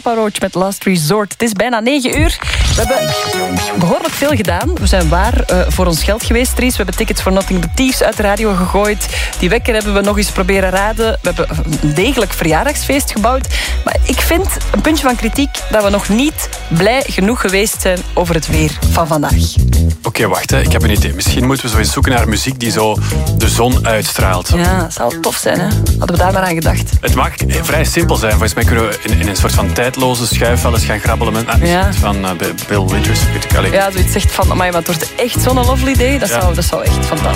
Papa Roach met Last Resort. Het is bijna 9 uur. We hebben behoorlijk veel gedaan. We zijn waar voor ons geld geweest, Dries. We hebben tickets voor Nothing But Thieves uit de radio gegooid. Die wekker hebben we nog eens proberen raden. We hebben een degelijk verjaardagsfeest gebouwd. Maar ik vind, een puntje van kritiek, dat we nog niet blij genoeg geweest zijn over het weer van vandaag. Oké, wacht. Ik heb een idee. Misschien moeten we zo eens zoeken naar muziek die zo de zon uitstraalt. Ja, dat zou tof zijn, hè? Hadden we daar maar aan gedacht. Het mag vrij simpel zijn. Volgens mij kunnen we in een soort van tijdloze schuif wel eens gaan grabbelen met van Bill Withers. Ja, zoiets zegt van, amai, maar het wordt echt zo'n lovely day. Dat zou echt fantastisch